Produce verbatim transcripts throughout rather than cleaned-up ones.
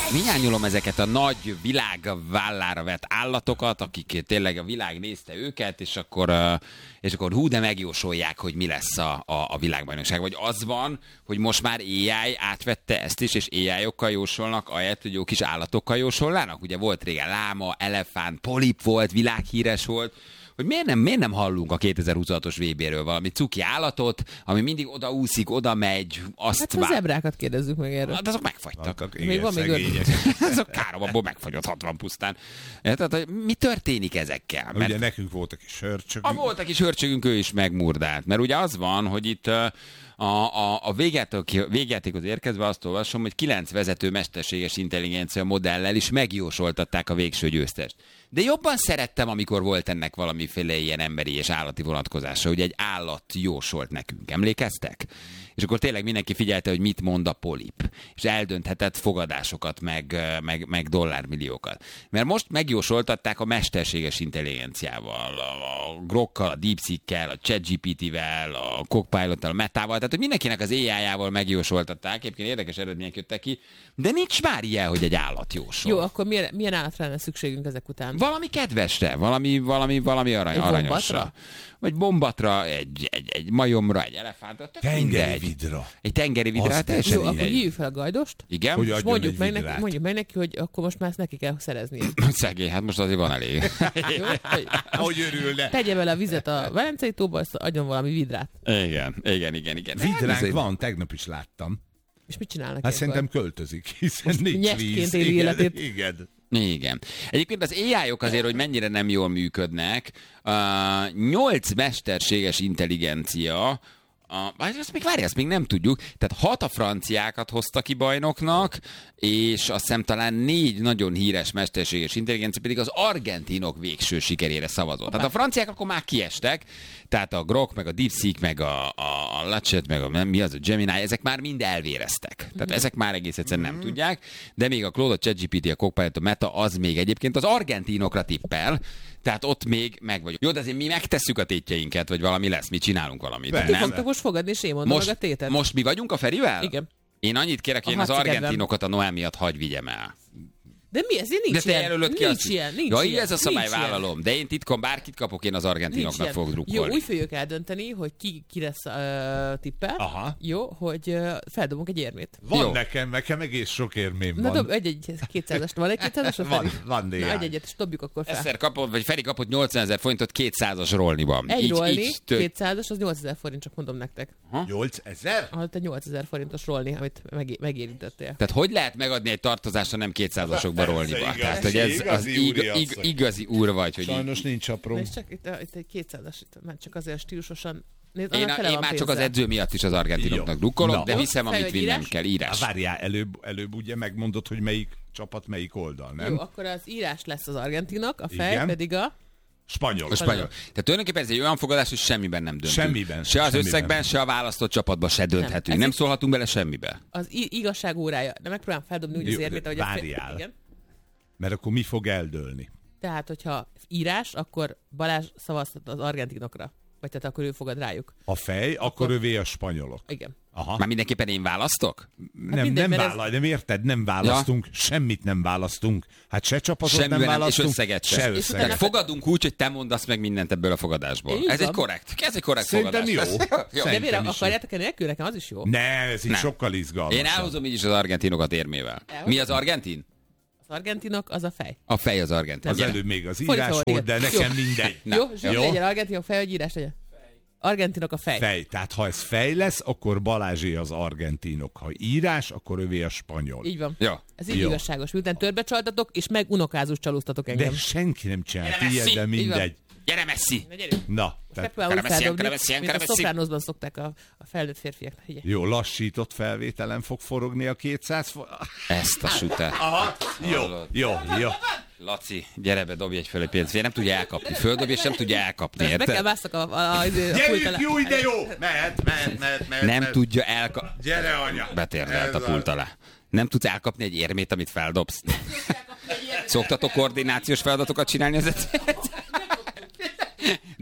Hiányolom ezeket a nagy világ vállára vett állatokat, akik tényleg a világ nézte őket, és akkor, és akkor hú, de megjósolják, hogy mi lesz a, a, a világbajnokság. Vagy az van, hogy most már á i átvette ezt is, és á i-okkal jósolnak, ahelyett, hogy jó kis állatokkal jósolnának. Ugye volt régen láma, elefánt, polip volt, világhíres volt. Hogy miért nem, miért nem hallunk a kétezer-huszonhatos vé bé-ről valami cuki állatot, ami mindig odaúszik, oda megy, azt hát a zebrákat kérdezzük meg erről. Hát azok megfagytak. Igen, még van még azok károm, abból megfagyott hatvan pusztán. Tehát, hogy mi történik ezekkel? Mert... Ugye nekünk voltak is hörcsögünk. A voltak is hörcsögünk, ő is megmurdált. Mert ugye az van, hogy itt a, a, a végjátékhoz érkezve azt olvasom, hogy kilenc vezető mesterséges intelligencia modellel is megjósoltatták a végső győztest. De jobban szerettem, amikor volt ennek valamiféle ilyen emberi és állati vonatkozása, hogy egy állat jósolt nekünk. Emlékeztek? És akkor tényleg mindenki figyelte, hogy mit mond a polip. És eldönthetett fogadásokat, meg, meg, meg dollármilliókat. Mert most megjósoltatták a mesterséges intelligenciával, a Grokkal, a DeepSeek-kel, a ChatGPT-vel, a Copilot-tal, a Metával, tehát hogy mindenkinek az á i-jával megjósoltatták. Egyébként érdekes eredmények jöttek ki, de nincs már ilyen, hogy egy állat jósol. Jó, akkor milyen, milyen állatra lenne szükségünk ezek után? Valami kedvesre, valami, valami, valami arany, aranyosra. Bombatra? Vagy bombatra, egy, egy, egy majomra, egy elefántra. Tengeri vidra. Egy tengeri vidra, teljesen. Jó, akkor hívjuk fel a Gajdost. Igen? Hogy és mondjuk meg, neki, mondjuk meg neki, hogy akkor most már ezt neki kell szerezni. Szegény, hát most azért van elég. Jó, hogy, hogy örülne. Tegye bele a vizet a Velencei tóba, azt adjon valami vidrát. Igen, igen, igen. igen. Vidránk van, tegnap is láttam. És mit csinálnak? Hát szerintem költözik, hiszen nincs víz. Éli életét. Igen. Igen. Egyébként az á i-ok azért, hogy mennyire nem jól működnek, nyolc mesterséges intelligencia, Uh, azt még várj, ezt még nem tudjuk. Tehát hat a franciákat hozta ki bajnoknak, és azt hiszem talán négy nagyon híres mesterséges intelligencia pedig az argentinok végső sikerére szavazott. Tehát a franciák akkor már kiestek, tehát a Grok, meg a DeepSeek, meg a, a, a Latchet, meg a, mi az, a Gemini, ezek már mind elvéreztek. Tehát ezek már egész egyszerűen nem tudják, de még a Claude, a ChatGPT, a Copilot, a Meta, az még egyébként az argentinokra tippel, tehát ott még meg vagyok. Jó, de azért mi megtesszük a tétjeinket, vagy valami lesz, mi csinálunk valamit. Ti fogtok most fogadni, és én mondom most, meg a tétet. Most mi vagyunk a Ferivel? Igen. Én annyit kérek, hogy én az argentinokat a Noel miatt hagy vigyem el. De mi ez? Nincs de te ilyen. jelölöd ki Nincs azt, ilyen. Nincs ja, ilyen. ez a szabály, Nincs vállalom. ilyen. De én titkon bárkit kapok, én az argentinoknak fogok drukkolni. Jó, úgy fogjuk eldönteni, hogy ki, ki lesz uh, tippel. Aha. Jó, hogy uh, feldobunk egy érmét. Van Jó. nekem, nekem egész sok érmém van. Na dob egy-egy kétszázast. Van egy kétszázas? Van, van néhány. Na egy-egyet, és dobjuk akkor fel. Egyszer kapott, vagy Feri kapott nyolcezer forintot kétszázas rolniban. Egy így, rolni, így tök... kétszázas, az nyolcezer forint, csak mondom nektek. nyolcezer? Ah, te nyolcezer forintos rolni, amit meg, megérintettél. Tehát hogy lehet megadni egy tartozást, ha nem kétszázasokba rolniba? igaz, Tehát, hogy ez az igazi ig, úri ig, asszony. igazi úr vagy. Hogy Sajnos nincs apró. És csak itt, itt egy kétszázas, itt, már csak azért stílusosan. Nézd, Én, annak a, fele én van már csak pénzzel. az edző miatt is az argentinoknak Jó. drukkolok, Na. de hiszem, amit Fel, hogy vinnem írás? kell, írás. Há, várjál, előbb, előbb ugye megmondod, hogy melyik csapat melyik oldal, nem? Jó, akkor az írás lesz az argentinok, a fej Igen. pedig a... Spanyol. A spanyol. Tehát tulajdonképpen ez egy olyan fogadás, hogy semmiben nem döntünk. Semmiben. Se az Semmiben. összegben, se a választott csapatban se dönthetünk. Nem, Ez nem egy- szólhatunk bele semmibe. Az i- igazság órája. De megpróbálom feldobni úgy az Jó, érmét, ahogy a várjál. Igen. Mert akkor mi fog eldőlni? Tehát, hogyha írás, akkor Balázs szavazhat az argentinokra. Vagy tehát akkor ő fogad rájuk. A fej, akkor, Akkor- övé a spanyolok. Igen. Aha. Már mindenképpen én választok? Nem, mindegy, nem mert ez- vállal, nem érted? Nem választunk, ja. Semmit nem választunk. Hát se csapatot Semmiben nem nem, és választunk, összeget se sem. összeget. Tehát fogadunk úgy, hogy te mondasz meg mindent ebből a fogadásból. Így Ez egy van. korrekt. Ez egy korrekt Szerintem fogadás. jó. jó. De Szerintem miért is akarjátok el nélkül? Nekem az is jó. Ne, ez így Nem. sokkal izgalmasabb. Én elhozom így is az argentinokat érmével. Elhozom? Mi az argentin? Az argentinok, az a fej. A fej az argentin. Az Gyere. előbb még az Fordítva írás volt, volt, de igen. nekem Jó. mindegy. Na, jó, jó. zsűri legyen argentinok fej, vagy írás legyen? Argentinok a fej. Fej. Tehát ha ez fej lesz, akkor Balázsé az argentinok. Ha írás, akkor övé a spanyol. Így van. Jó. Ez így Jó. igazságos. Miután törbe csaltatok, és meg unokázus csalóztatok engem. De senki nem csinált Gyere, ilyet, Messi! de Így van. mindegy. Gyere, Messi! Na gyerünk. Na, Most tehát megpróbálom úgy Keremesszien, feldobni, keremesszien, mint a keremesszien. Sopranosban szokták a, a felnőtt férfiak. Ugye? jó, lassított felvételen fog forogni a kétszáz fo- Ezt a sütet. Aha, jó, jó, jó. Laci, gyere be, dobj egy fölé pénzt. Nem tudja elkapni. Földobj, és nem tudja elkapni, Meg kell érted? másztak a, a, a, a, a Gyerünk, alá. jó, de jó! Mehet, mehet, mehet, mehet. Nem mehet. tudja elkapni. Gyere, anya! Betérdelt a Ez pult alá. Nem tudsz elkapni egy érmét, amit feldobsz. Szoktatok koordinációs feladatokat csinálni az edzőt?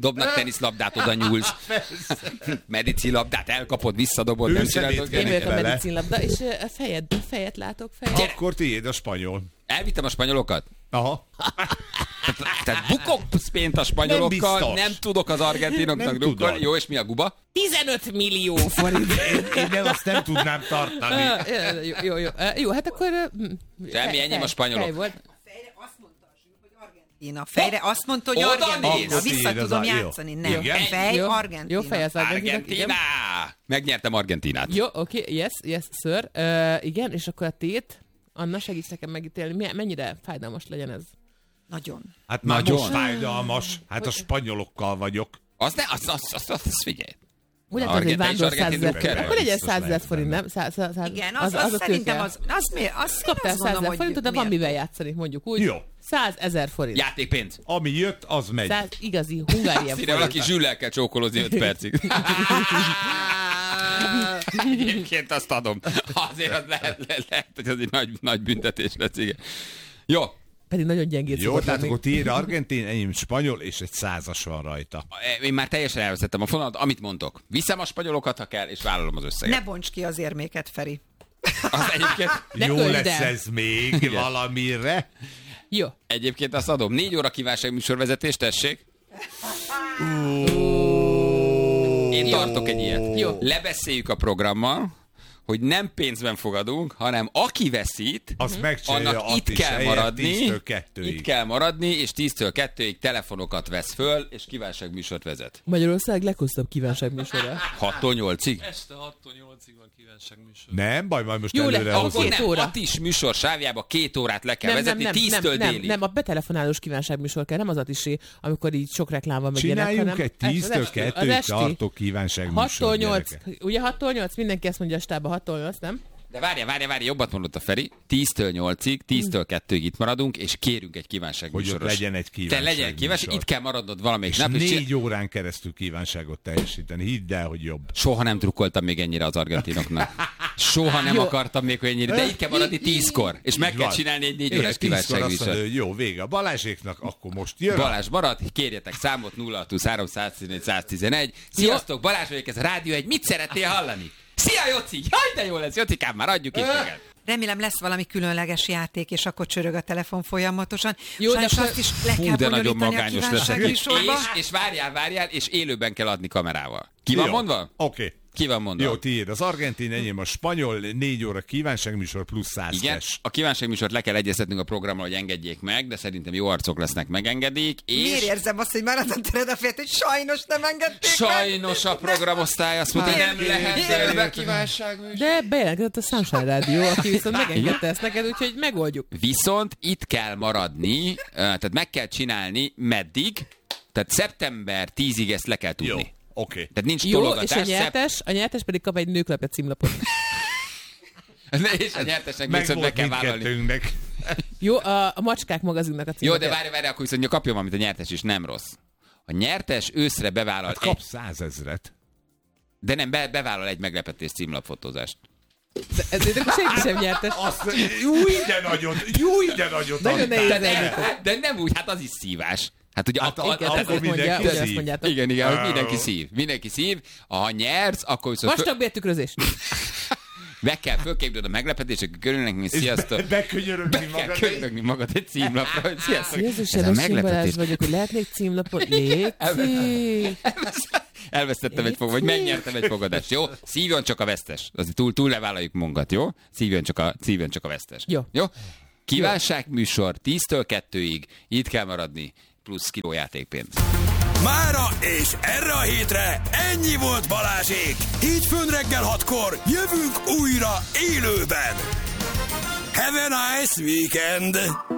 Dobnak teniszlabdát, oda nyúlsz. Medicinlabdát elkapod, visszadobod, nem csináltok. Én vagyok a vele. medicinlabda, és a fejed, fejet látok, fejet. Akkor tiéd a spanyol. Elvittem a spanyolokat? Aha. Tehát bukok pént a spanyolokkal, Nem nem, biztos. tudok az argentinoknak Nem drukkolni. tudod. Jó, és mi a guba? tizenöt millió forint. Én, én nem, azt nem tudnám tartani. Ah, jó, jó, jó. Ah, jó, hát akkor... hm, Semmi, fej- ennyi a fej- spanyolok. fej volt. Argentína. Fejre azt mondta, hogy Oda Argentína. néz! Vissza Akkor tudom tiéd az a- játszani. Nem. Igen? Fej, Jó, Argentína. Jó, fej az Argentína. Argentina! Megnyertem Argentinát. Jó, oké, okay, yes, yes, sir. Uh, igen, és akkor a tét, Anna, segíts nekem megítélni, mi- mennyire fájdalmas legyen ez? Nagyon. Hát már Nagyon. most fájdalmas. Hát a spanyolokkal vagyok. Az ne, az, az, az, az, az figyelj. Úgy lehet, hogy Argentin és vándor argentin százezer, drukker. akkor legyen Biztos százezer lehet forint, benne. nem? Száz, száz, száz, Igen, az, az, az a szerintem tőke. az, az miért? Az, Kaptál azt mondom, százezer forintot, de van miért? mivel játszani, mondjuk úgy. Jó. százezer forint. Játékpénz. Ami jött, az megy. száz igazi hungárian Színe valaki forint. zsüllel kell csókolózni öt percig. Egyébként azt adom. Azért az lehet, lehet, lehet hogy az egy nagy, nagy büntetés lesz, igen. Jó. Pedig nagyon gyengét Jó, szokott tehát lenni. akkor tiéd argentin, enyém spanyol, és egy százas van rajta. Én már teljesen elveszettem a fonalat, amit mondtok. Viszem a spanyolokat, ha kell, és vállalom az összeget. Ne bonts ki az érméket, Feri. Az egyébként, Ne Jó költsd lesz el. ez még valamire. Jó. egyébként azt adom. Négy óra kívánság műsorvezetés, tessék. Én tartok egy ilyet. Jó. Lebeszéljük a programmal, hogy nem pénzben fogadunk, hanem aki veszít, Azt megcsinálja annak itt Attis kell helyett maradni, tíztől kettőig. itt kell maradni, és tíztől kettőig telefonokat vesz föl, és kívánságműsort vezet. Magyarország leghosszabb kívánságműsora. hattól nyolcig? Este hattól nyolcig van kívánság műsor. Nem baj, majd most Jó, előre le- Akkor hozom. Két nem, óra. Attis műsor sávjába két órát le kell vezetni, tíztől nem, délig. nem, a betelefonálós kívánságműsor kell, nem az atisé, amikor így sok reklám van meg ilyenek, Csináljunk hanem egy tíztől az esti- az kettőig esti. tartó kívánság hattól nyolc, gyerekek. ugye hattól nyolc, mindenki ezt mondja a stába, hattól nyolc, nem? De várjál, várjál, várjál, jobbat mondott a Feri. tíztől nyolcig, tíztől kettőig itt maradunk, és kérünk egy kívánságműsoros. Hogy ott legyen egy Te legyen kívánságműsor. kívánság, itt kell maradnod valamelyik És nap. és négy órán keresztül kívánságot teljesíteni. Hidd el, hogy jobb. Soha nem trukkoltam még ennyire az argentinoknak. Soha nem Jó. akartam még ennyire, de itt kell maradni tízkor, és meg Így kell van. csinálni egy négy És órás tízkor azt mondod, kívánságműsor. hogy jó, vége a Balázséknak, akkor most jön. a- Balázs marad, kérjetek számot nulla hat huszonhárom száztizenegy száztizenegy. Sziasztok, Balázs vagyok, ez a Rádió egy. Mit szeretnél hallani? Szia, Joci! Jaj, de jó lesz, Jocikám, már adjuk is neked. Remélem lesz valami különleges játék, és akkor csörög a telefon folyamatosan. Jó, de Sajnos akkor- azt is le kell Hú, de nagyon bonyolítani a magányos leszek. kívánság És, műsorba. és várjál, várjál, és élőben kell adni kamerával. Ki van Jó. mondva? Oké. Ki van mondva? Jó, tiéd az argentin, enyém a spanyol, négy óra kívánságműsor plusz száz Igen, cash. a kívánságműsort le kell egyeztetnünk a programmal, hogy engedjék meg, de szerintem jó arcok lesznek, megengedik. És Miért érzem azt, hogy már azon tered a félt, hogy sajnos nem engedték meg? sajnos a programosztály azt mondta, hogy nem Miért? lehet Miért? élőben kívánságműsor. De bejelentkezett a Sunshine Rádió, aki viszont megengedte ezt neked, úgyhogy megoldjuk. Viszont itt kell maradni, ö, tehát meg kell csinálni meddig, tehát szeptember tízig ezt le kell tudni. Jó, oké. Tehát nincs Jó, tologatás. és a nyertes, a nyertes pedig kap egy nőklapja címlapot. Szep... és a nyertesnek Meg viszont be volt kell vállalni. mindkettőnknek. Jó, a, a macskák magazinnak a Jó, címlapja. de várj, várj, akkor viszont kapjon valamit a nyertes is, nem rossz. A nyertes őszre bevállal, Hát egy, kap százezret. de nem, be, bevállal egy meglepetés címlapfotózást. De ezért akkor senki sem nyertes. Azt, jó, ide nagyot, jó, ide nagyot. Nagyon adtál. nehéz De eljutott. nem, de nem úgy, hát az is szívás. Hát ugye Hát a, a- a, Igen, akkor ezt mondja, mindenki ugyanazt szív. mondjátok. igen, igen, hogy Ó. mindenki szív. Mindenki szív. Ha nyersz, akkor viszont föl, Vastagbértükrözés. meg kell fölképzelni a meglepetések körülnek, mi sziasztok. Be- Bekönyörögni Kell magad. könyörögni magad egy címlapra, hogy sziasztok. Jézus, Ez a Erős Balázs meglepetés. vagyok, hogy lehetnék címlapot. Léci. Elvesztettem egy fogadást, vagy megnyertem egy fogadást, jó? Szívjon csak a vesztes. Azért túl, túl levállaljuk munkat, jó? Szívjon csak a, szívjon csak a vesztes. Jó. Jó? Kívánság műsor tíztől kettőig, itt kell maradni, plusz kilójátékpénz. Mára és erre a hétre ennyi volt Balázsék. Hétfőn reggel hatkor jövünk újra élőben. Have a nice weekend!